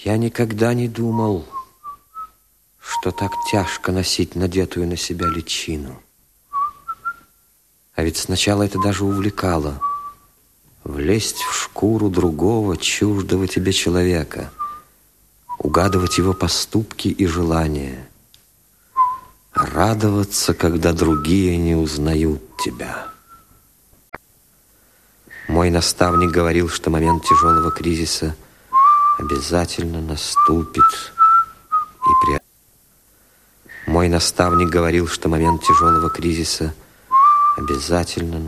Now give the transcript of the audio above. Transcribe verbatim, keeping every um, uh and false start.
Я никогда не думал, что так тяжко носить надетую на себя личину. А ведь сначала это даже увлекало. Влезть в шкуру другого, чуждого тебе человека, угадывать его поступки и желания, радоваться, когда другие не узнают тебя. Мой наставник говорил, что момент тяжелого кризиса обязательно наступит. И при... Мой наставник говорил, что момент тяжелого кризиса обязательно